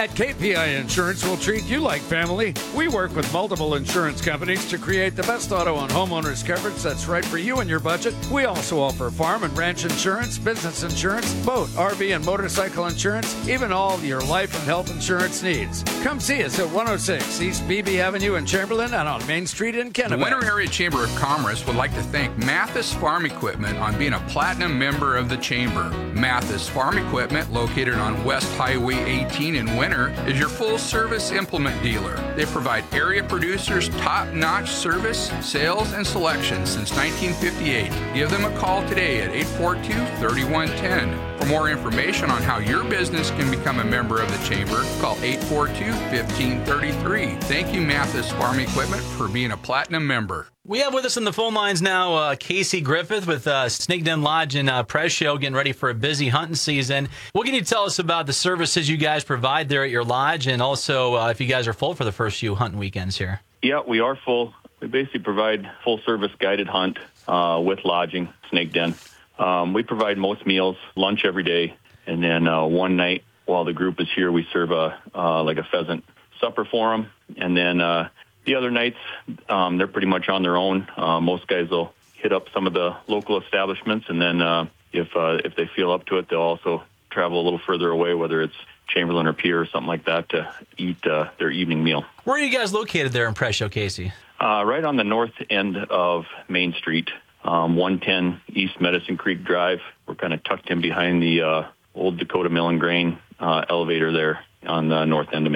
At KPI Insurance, we'll treat you like family. We work with multiple insurance companies to create the best auto and homeowners coverage that's right for you and your budget. We also offer farm and ranch insurance, business insurance, boat, RV, and motorcycle insurance, even all your life and health insurance needs. Come see us at 106 East Beebe Avenue in Chamberlain and on Main Street in Kennebec. The Winter Area Chamber of Commerce would like to thank Mathis Farm Equipment on being a platinum member of the Chamber. Mathis Farm Equipment, located on West Highway 18 in Winter, is your full-service implement dealer. They provide area producers top-notch service, sales, and selection since 1958. Give them a call today at 842-3110. For more information on how your business can become a member of the Chamber, call 842-1533. Thank you, Mathis Farm Equipment, for being a platinum member. We have with us in the phone lines now Casey Griffith with Snake Den Lodge in Presho, getting ready for a busy hunting season. What can you tell us about the services you guys provide there at your lodge, and also if you guys are full for the first few hunting weekends here? Yeah, we are full. We basically provide full-service guided hunt with lodging, Snake Den. We provide most meals, lunch every day, and then one night while the group is here, we serve a pheasant supper for them, and then the other nights, they're pretty much on their own. Most guys will hit up some of the local establishments, and then if they feel up to it, they'll also travel a little further away, whether it's Chamberlain or Pierre or something like that, to eat their evening meal. Where are you guys located there in Presho, Casey? Right on the north end of Main Street, 110 East Medicine Creek Drive. We're kind of tucked in behind the old Dakota Mill and Grain elevator there on the north end of Main